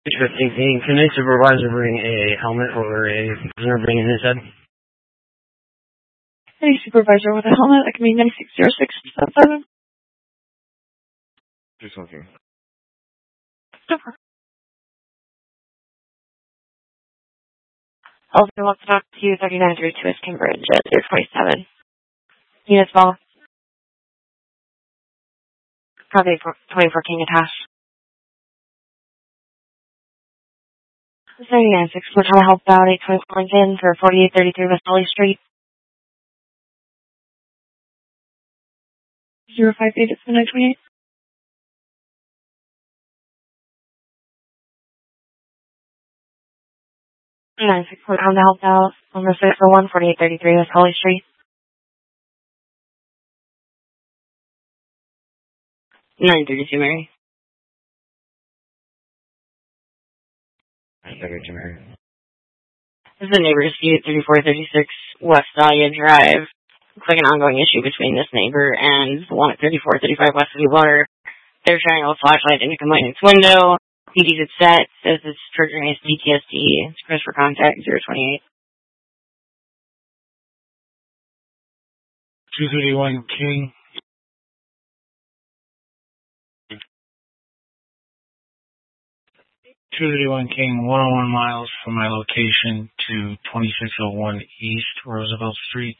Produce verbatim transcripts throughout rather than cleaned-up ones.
fifteen, can a supervisor bring a helmet or a prisoner bring in his head? Any supervisor with a helmet, that can be nine six zero six seven seven. Just looking. Super. Also wants to talk to you, thirty-nine thirty-two West Cambridge at zero twenty-seven. Units ball. Probably twenty-four King Atash. thirty-nine six, we're trying to help out eight twenty-four in for forty-eight thirty-three West Holly Street. zero five eight, it's nine twenty-eight. nine six, we're trying to help out on the six oh one, forty-eight thirty-three West Holly Street. nine thirty-two, Mary. nine thirty-two, Mary. This is a neighbor dispute, thirty-four thirty-six West Dahlia Drive. Looks like an ongoing issue between this neighbor and the one at thirty-four thirty-five West City Water. They're shining a flashlight in the complainant's window. P D's it's set, says it's triggering his P T S D. It's Chris for contact, zero twenty-eight. two thirty-one King. two thirty-one King, one oh one miles from my location to twenty-six oh one East Roosevelt Street.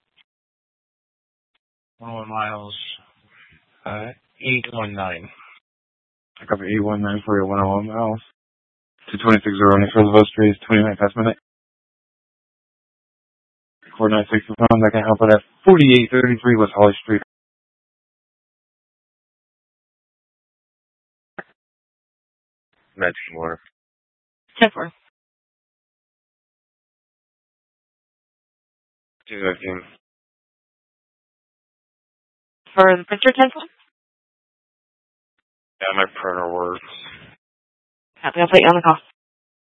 one oh one miles, uh, eight one nine. I copy eight one nine for your one oh one miles. To twenty-six oh one East Roosevelt Street, twenty-nine past midnight. four nine six pounds, I can help out at forty-eight thirty-three West Holly Street. Magic water. ten four. two fifteen. For the printer, ten four? Yeah, my printer works. Happy, I'll put you on the call.